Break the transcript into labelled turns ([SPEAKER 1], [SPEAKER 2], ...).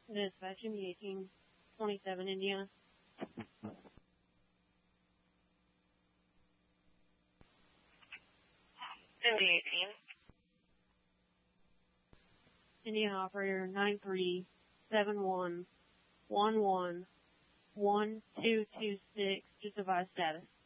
[SPEAKER 1] Dispatch in the 1827 Indiana.
[SPEAKER 2] Indy 18.
[SPEAKER 1] Indiana operator 9371111226. Just advise status.